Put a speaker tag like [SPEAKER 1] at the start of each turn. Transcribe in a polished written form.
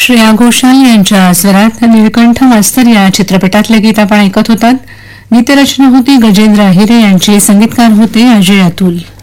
[SPEAKER 1] श्रेया घोषाल यांच्या स्वरात नीलकंठ मास्तर या चित्रपटातले गीत आपण ऐकत होतात. गीतरचना होती गजेंद्र अहिरे यांची, संगीतकार होते अजय अतुल.